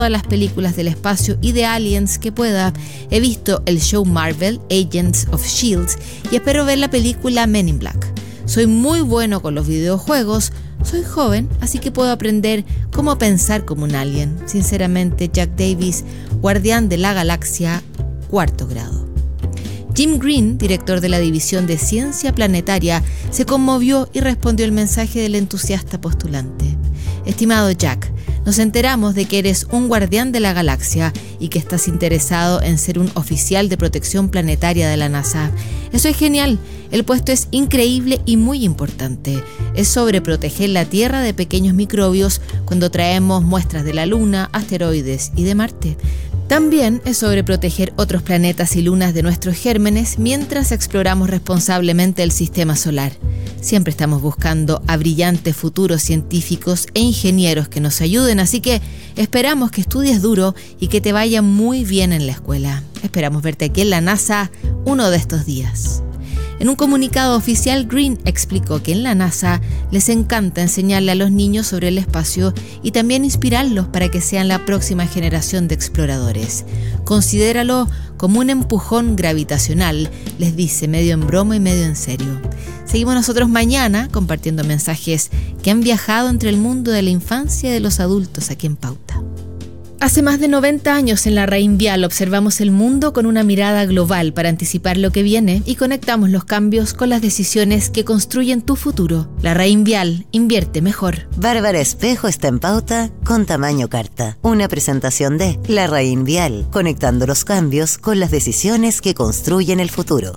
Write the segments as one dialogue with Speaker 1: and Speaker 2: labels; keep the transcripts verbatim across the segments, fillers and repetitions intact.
Speaker 1: todas las películas del espacio y de aliens que pueda. He visto el show Marvel, Agents of Shield, y espero ver la película Men in Black. Soy muy bueno con los videojuegos, soy joven, así que puedo aprender cómo pensar como un alien. Sinceramente, Jack Davis, Guardián de la Galaxia, cuarto grado. Jim Green, director de la División de Ciencia Planetaria, se conmovió y respondió el mensaje del entusiasta postulante. Estimado Jack, nos enteramos de que eres un guardián de la galaxia y que estás interesado en ser un oficial de protección planetaria de la NASA. Eso es genial. El puesto es increíble y muy importante. Es sobre proteger la Tierra de pequeños microbios cuando traemos muestras de la Luna, asteroides y de Marte. También es sobre proteger otros planetas y lunas de nuestros gérmenes mientras exploramos responsablemente el sistema solar. Siempre estamos buscando a brillantes futuros científicos e ingenieros que nos ayuden, así que esperamos que estudies duro y que te vaya muy bien en la escuela. Esperamos verte aquí en la NASA uno de estos días. En un comunicado oficial, Green explicó que en la NASA les encanta enseñarle a los niños sobre el espacio y también inspirarlos para que sean la próxima generación de exploradores. Considéralo como un empujón gravitacional, les dice, medio en broma y medio en serio. Seguimos nosotros mañana compartiendo mensajes que han viajado entre el mundo de la infancia y de los adultos aquí en Pauta. Hace más de noventa años en la Reinvial observamos el mundo con una mirada global para anticipar lo que viene y conectamos los cambios con las decisiones que construyen tu futuro. La Reinvial, invierte mejor.
Speaker 2: Bárbara Espejo está en Pauta con tamaño carta. Una presentación de La Reinvial, conectando los cambios con las decisiones que construyen el futuro.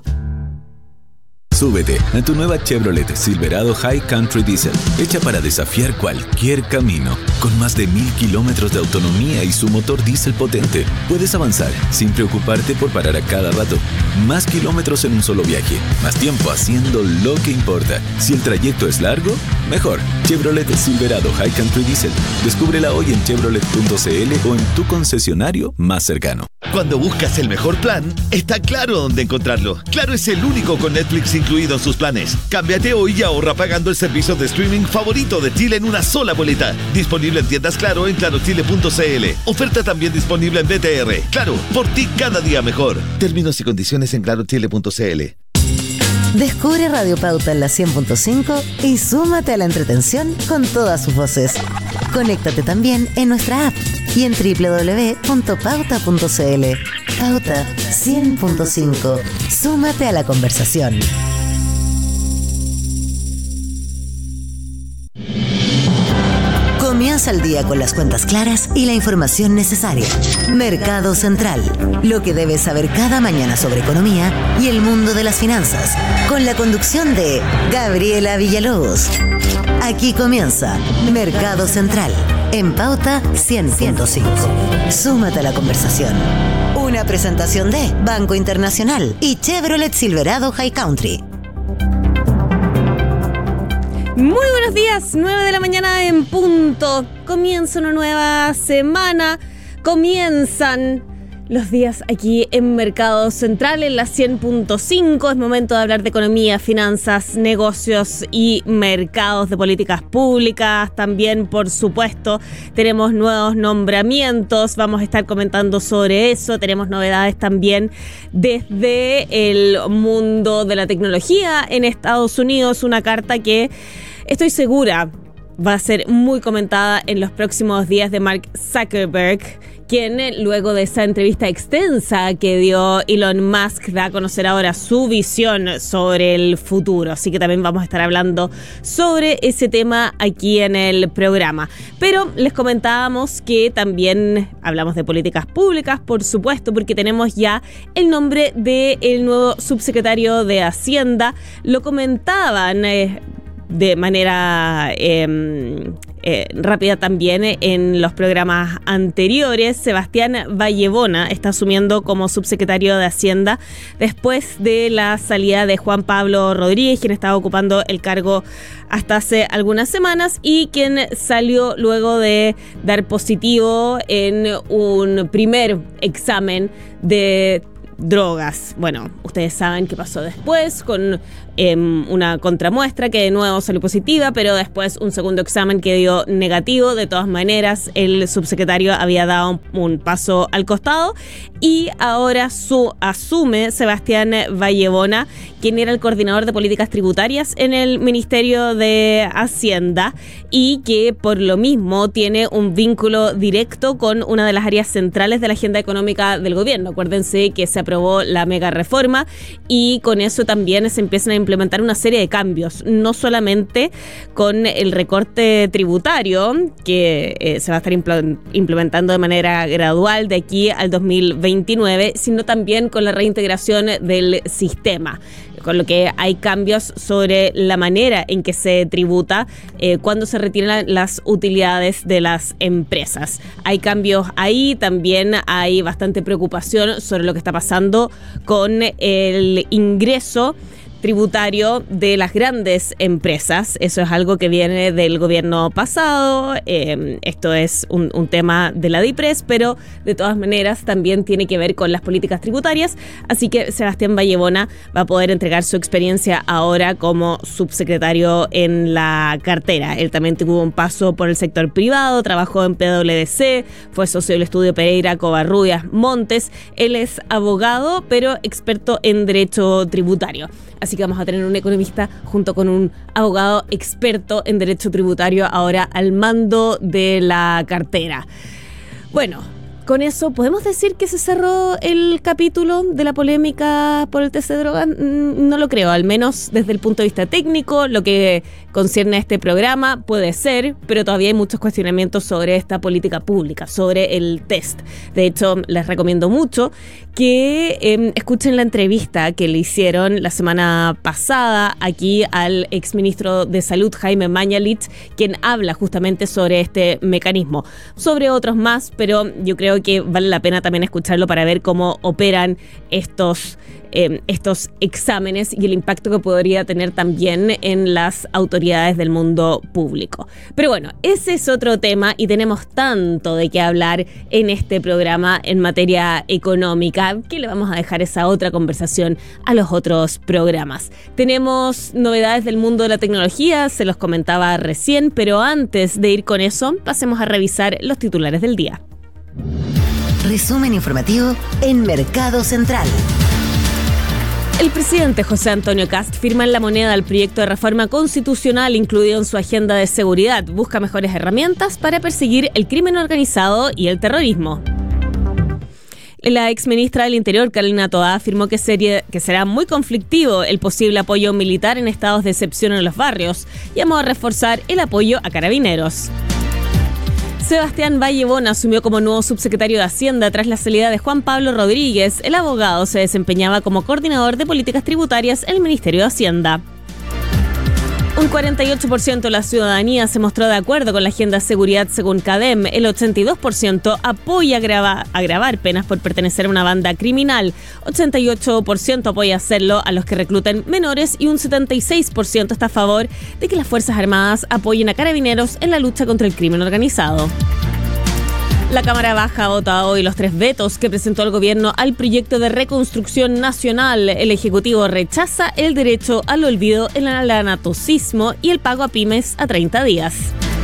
Speaker 3: Súbete a tu nueva Chevrolet Silverado High Country Diesel, hecha para desafiar cualquier camino. Con más de mil kilómetros de autonomía y su motor diésel potente, puedes avanzar sin preocuparte por parar a cada rato. Más kilómetros en un solo viaje, más tiempo haciendo lo que importa. Si el trayecto es largo, mejor. Chevrolet Silverado High Country Diesel. Descúbrela hoy en chevrolet punto c l o en tu concesionario más cercano.
Speaker 4: Cuando buscas el mejor plan, está claro dónde encontrarlo. Claro es el único con Netflix incluido en sus planes. Cámbiate hoy y ahorra pagando el servicio de streaming favorito de Chile en una sola boleta. Disponible en tiendas Claro en claro chile punto c l. Oferta también disponible en B T R. Claro, por ti cada día mejor. Términos y condiciones en claro chile punto c l.
Speaker 2: Descubre Radio Pauta en la cien punto cinco y súmate a la entretención con todas sus voces. Conéctate también en nuestra app y en doble u doble u doble u punto pauta punto c l. Pauta cien punto cinco. Súmate a la conversación. Comienza el día con las cuentas claras y la información necesaria. Mercado Central. Lo que debes saber cada mañana sobre economía y el mundo de las finanzas. Con la conducción de Gabriela Villalobos. Aquí comienza Mercado Central. En Pauta cien punto cinco. Súmate a la conversación. Una presentación de Banco Internacional y Chevrolet Silverado High Country.
Speaker 5: Muy buenos días, nueve de la mañana en punto. Comienza una nueva semana. Comienzan los días aquí en Mercado Central, en la cien punto cinco. Es momento de hablar de economía, finanzas, negocios y mercados, de políticas públicas. También, por supuesto, tenemos nuevos nombramientos. Vamos a estar comentando sobre eso. Tenemos novedades también desde el mundo de la tecnología en Estados Unidos. Una carta que estoy segura va a ser muy comentada en los próximos días de Mark Zuckerberg, quien luego de esa entrevista extensa que dio Elon Musk da a conocer ahora su visión sobre el futuro. Así que también vamos a estar hablando sobre ese tema aquí en el programa. Pero les comentábamos que también hablamos de políticas públicas, por supuesto, porque tenemos ya el nombre del nuevo subsecretario de Hacienda. Lo comentaban eh, de manera eh, eh, rápida también en los programas anteriores. Sebastián Vallebona está asumiendo como subsecretario de Hacienda después de la salida de Juan Pablo Rodríguez, quien estaba ocupando el cargo hasta hace algunas semanas y quien salió luego de dar positivo en un primer examen de drogas. Bueno, ustedes saben qué pasó después con eh, una contramuestra que de nuevo salió positiva, pero después un segundo examen que dio negativo. De todas maneras, el subsecretario había dado un, un paso al costado y ahora su, asume Sebastián Vallebona, quien era el coordinador de políticas tributarias en el Ministerio de Hacienda y que por lo mismo tiene un vínculo directo con una de las áreas centrales de la agenda económica del gobierno. Acuérdense que se aprobó la mega reforma y con eso también se empiezan a implementar una serie de cambios, no solamente con el recorte tributario que eh, se va a estar impl- implementando de manera gradual de aquí al dos mil veintinueve, sino también con la reintegración del sistema, con lo que hay cambios sobre la manera en que se tributa eh, cuando se retiran las utilidades de las empresas. Hay cambios ahí, también hay bastante preocupación sobre lo que está pasando con el ingreso tributario de las grandes empresas. Eso es algo que viene del gobierno pasado. Eh, esto es un, un tema de la DIPRES, pero de todas maneras también tiene que ver con las políticas tributarias. Así que Sebastián Vallebona va a poder entregar su experiencia ahora como subsecretario en la cartera. Él también tuvo un paso por el sector privado, trabajó en P W D C, fue socio del estudio Pereira Covarrubias Montes. Él es abogado, pero experto en derecho tributario. Así que vamos a tener un economista junto con un abogado experto en derecho tributario ahora al mando de la cartera. Bueno, con eso, ¿podemos decir que se cerró el capítulo de la polémica por el test de drogas? No lo creo, al menos desde el punto de vista técnico, lo que concierne a este programa puede ser, pero todavía hay muchos cuestionamientos sobre esta política pública, sobre el test. De hecho, les recomiendo mucho que eh, escuchen la entrevista que le hicieron la semana pasada aquí al exministro de Salud, Jaime Mañalich, quien habla justamente sobre este mecanismo, sobre otros más, pero yo creo que vale la pena también escucharlo para ver cómo operan estos, eh, estos exámenes y el impacto que podría tener también en las autoridades del mundo público. Pero bueno, ese es otro tema y tenemos tanto de qué hablar en este programa en materia económica que le vamos a dejar esa otra conversación a los otros programas. Tenemos novedades del mundo de la tecnología, se los comentaba recién, pero antes de ir con eso, pasemos a revisar los titulares del día.
Speaker 2: Resumen informativo en Mercado Central.
Speaker 5: El presidente José Antonio Kast firma en La Moneda el proyecto de reforma constitucional incluido en su agenda de seguridad. Busca mejores herramientas para perseguir el crimen organizado y el terrorismo. La exministra del Interior, Carolina Toá, afirmó que, sería, que será muy conflictivo el posible apoyo militar en estados de excepción en los barrios. Llamó a reforzar el apoyo a carabineros. Sebastián Vallebona asumió como nuevo subsecretario de Hacienda tras la salida de Juan Pablo Rodríguez. El abogado se desempeñaba como coordinador de políticas tributarias en el Ministerio de Hacienda. Un cuarenta y ocho por ciento de la ciudadanía se mostró de acuerdo con la agenda de seguridad según CADEM. El ochenta y dos por ciento apoya agrava, agravar penas por pertenecer a una banda criminal. ochenta y ocho por ciento apoya hacerlo a los que recluten menores y un setenta y seis por ciento está a favor de que las Fuerzas Armadas apoyen a carabineros en la lucha contra el crimen organizado. La Cámara Baja vota hoy los tres vetos que presentó el gobierno al proyecto de reconstrucción nacional. El Ejecutivo rechaza el derecho al olvido, el anatocismo y el pago a pymes a treinta días.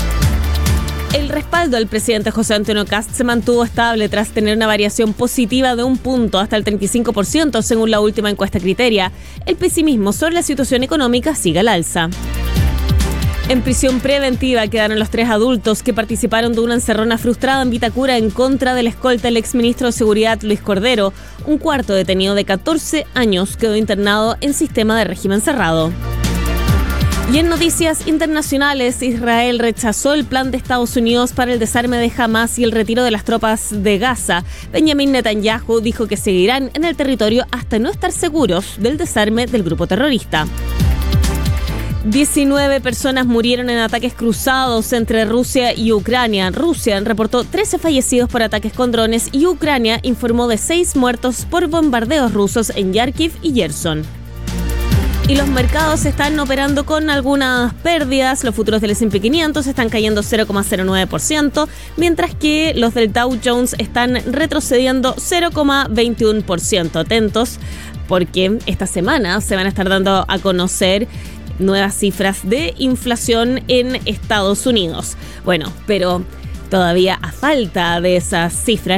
Speaker 5: El respaldo al presidente José Antonio Kast se mantuvo estable tras tener una variación positiva de un punto hasta el treinta y cinco por ciento según la última encuesta Criteria. El pesimismo sobre la situación económica sigue al alza. En prisión preventiva quedaron los tres adultos que participaron de una encerrona frustrada en Vitacura en contra del escolta del exministro de Seguridad Luis Cordero. Un cuarto detenido de catorce años quedó internado en sistema de régimen cerrado. Y en noticias internacionales, Israel rechazó el plan de Estados Unidos para el desarme de Hamas y el retiro de las tropas de Gaza. Benjamin Netanyahu dijo que seguirán en el territorio hasta no estar seguros del desarme del grupo terrorista. diecinueve personas murieron en ataques cruzados entre Rusia y Ucrania. Rusia reportó trece fallecidos por ataques con drones y Ucrania informó de seis muertos por bombardeos rusos en Kharkiv y Gerson. Y los mercados están operando con algunas pérdidas. Los futuros del ese and pe quinientos están cayendo cero coma cero nueve por ciento, mientras que los del Dow Jones están retrocediendo cero coma veintiuno por ciento. Atentos porque esta semana se van a estar dando a conocer nuevas cifras de inflación en Estados Unidos. Bueno, pero todavía a falta de esas cifras,